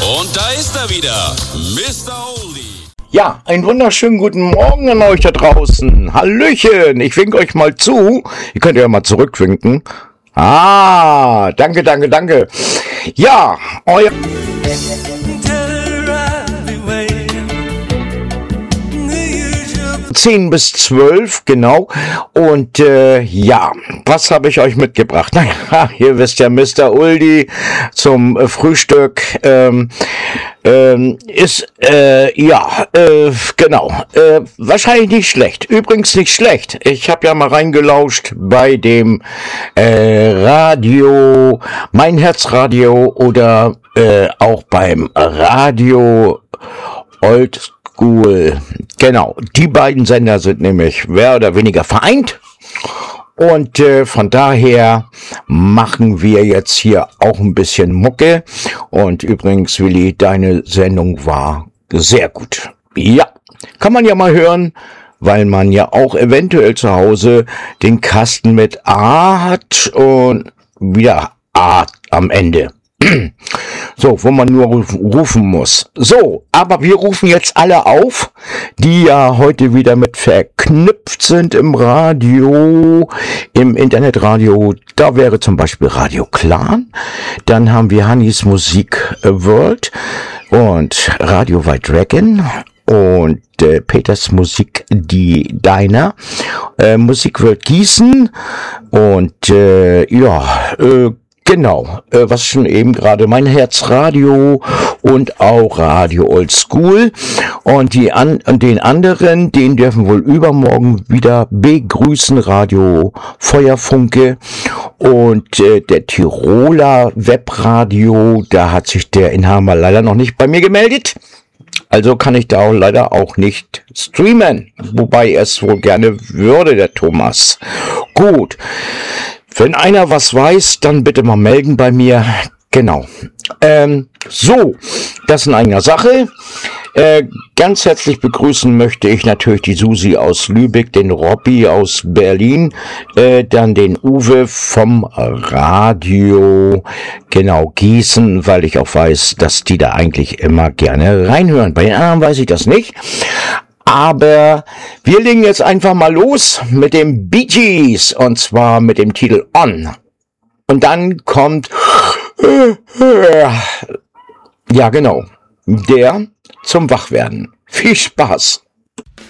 Und da ist er wieder, Mr. Oldie. Ja, einen wunderschönen guten Morgen an euch da draußen. Hallöchen, ich winke euch mal zu. Ihr könnt ja mal zurückwinken. Ah, danke. Ja, euer 10 bis 12, genau. Und ja, was habe ich euch mitgebracht? Naja, ihr wisst ja, Mr. Oldie zum Frühstück ist, genau, wahrscheinlich nicht schlecht. Übrigens nicht schlecht. Ich habe ja mal reingelauscht bei dem Radio, Mein Herzradio oder auch beim Radio Old School. Genau, die beiden Sender sind nämlich mehr oder weniger vereint. Und von daher machen wir jetzt hier auch ein bisschen Mucke. Und übrigens, Willi, deine Sendung war sehr gut. Ja, kann man ja mal hören, weil man ja auch eventuell zu Hause den Kasten mit A hat und wieder A am Ende. So, wo man nur rufen muss. So, aber wir rufen jetzt alle auf, die ja heute wieder mit verknüpft sind im Radio, im Internetradio. Da wäre zum Beispiel Radio Clan. Dann haben wir Hannis Musik World und Radio White Dragon. Und Peters Musik, die Deiner, Musikworld Gießen und genau, was schon eben gerade Mein Herzradio und auch Radio Old School. Und den anderen, den dürfen wohl übermorgen wieder begrüßen, Radio Feuerfunke. Und der Tiroler Webradio, da hat sich der Inhaber leider noch nicht bei mir gemeldet. Also kann ich da auch leider auch nicht streamen. Wobei er es wohl gerne würde, der Thomas. Gut. Wenn einer was weiß, dann bitte mal melden bei mir. Genau. So, das in eigener Sache. Ganz herzlich begrüßen möchte ich natürlich die Susi aus Lübeck, den Robby aus Berlin, dann den Uwe vom Radio, genau, Gießen, weil ich auch weiß, dass die da eigentlich immer gerne reinhören. Bei den anderen weiß ich das nicht. Aber wir legen jetzt einfach mal los mit dem Bee Gees und zwar mit dem Titel On. Und dann kommt, ja genau, der zum Wachwerden. Viel Spaß!